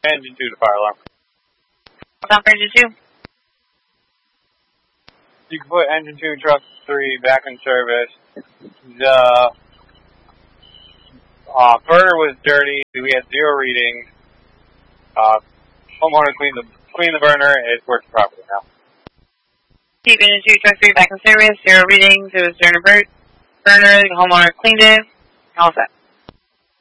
engine 2 to fire alarm. Stop engine 2. You can put engine 2, truck 3 back in service. The burner was dirty. We had 0 readings. Homeowner cleaned the burner. It's working properly now. Keep engine 2, truck 3 back in service. 0 readings. It was during a burner. The homeowner cleaned it. All set.